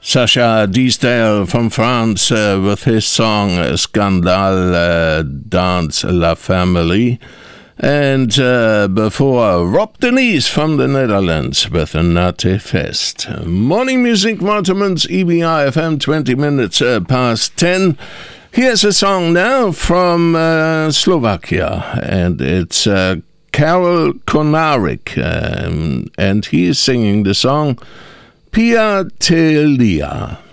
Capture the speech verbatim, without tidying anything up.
Sacha Distel from France uh, with his song uh, Scandale uh, Dance La Family. And uh, before, Rob Denise from the Netherlands with a Nate Fest. Morning Music, Waterman's E B I F M, twenty minutes uh, past ten. Here's a song now from uh, Slovakia, and it's uh, Karol Konarik, um, and he is singing the song Pia Telia.